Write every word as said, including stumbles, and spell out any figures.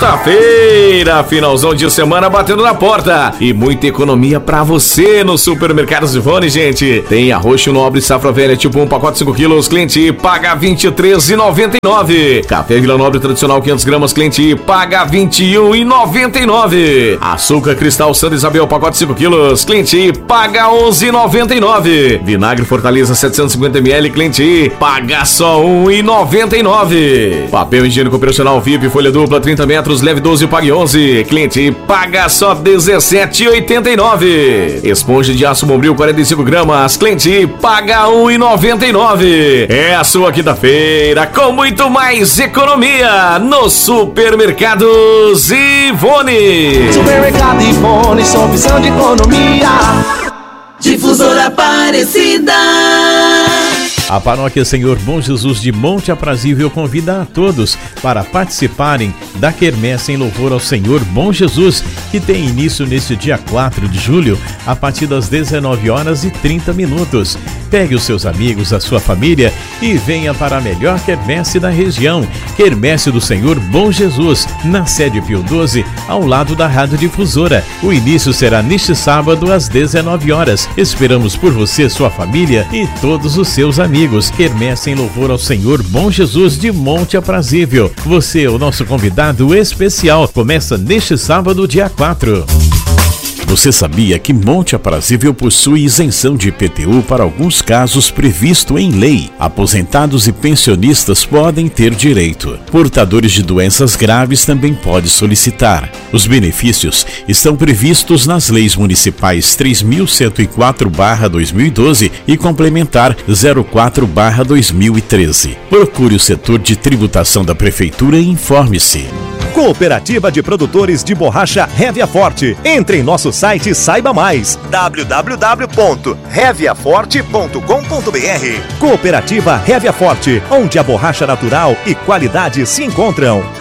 Quinta-feira, finalzão de semana batendo na porta e muita economia pra você no Supermercados Ivone, gente. Tem arroz nobre safra velha tipo um pacote cinco quilos, cliente paga vinte e três reais e noventa e nove centavos. Café Vila Nobre tradicional quinhentas gramas, cliente paga vinte e um reais e noventa e nove centavos. Açúcar Cristal Santa Isabel pacote cinco quilos, cliente paga onze reais e noventa e nove centavos. Vinagre Fortaleza setecentos e cinquenta mililitros, cliente paga só um real e noventa e nove centavos. Papel higiênico operacional V I P folha dupla trinta metros, leve doze, pague onze. Cliente paga só dezessete reais e oitenta e nove centavos. Esponja de aço Bombril quarenta e cinco gramas, cliente paga um real e noventa e nove centavos. É a sua quinta-feira com muito mais economia no Supermercados Ivone. Supermercado Ivone, sua visão de economia. Difusora Aparecida. A Paróquia Senhor Bom Jesus de Monte Aprazível convida a todos para participarem da quermesse em louvor ao Senhor Bom Jesus, que tem início neste dia quatro de julho, a partir das dezenove horas e trinta minutos. Pegue os seus amigos, a sua família e venha para a melhor quermesse da região, Quermesse do Senhor Bom Jesus, na sede Pio doze, ao lado da Rádio Difusora. O início será neste sábado às dezenove horas. Esperamos por você, sua família e todos os seus amigos. Quermesse em louvor ao Senhor Bom Jesus de Monte Aprazível. Você é o nosso convidado especial. Começa neste sábado, dia quatro. Você sabia que Monte Aprazível possui isenção de I P T U para alguns casos previsto em lei? Aposentados e pensionistas podem ter direito. Portadores de doenças graves também podem solicitar. Os benefícios estão previstos nas leis municipais três mil cento e quatro barra dois mil e doze e complementar zero quatro barra dois mil e treze. Procure o setor de tributação da Prefeitura e informe-se. Cooperativa de Produtores de Borracha Révia Forte. Entre em nosso site e saiba mais. w w w ponto révia forte ponto com ponto b r. Cooperativa Révia Forte, onde a borracha natural e qualidade se encontram.